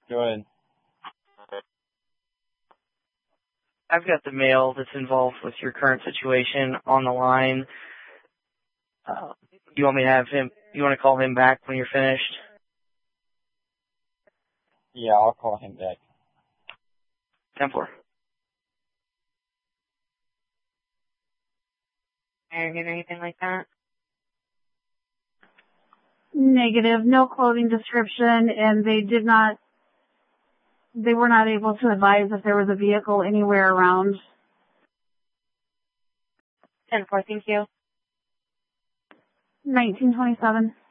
Go ahead. I've got the male that's involved with your current situation on the line. Do you want me to have him? You want to call him back when you're finished? Yeah, I'll call him back. 10-4. Arrogant or anything like that? Negative, no clothing description, and they were not able to advise if there was a vehicle anywhere around. 10-4, thank you. 1927.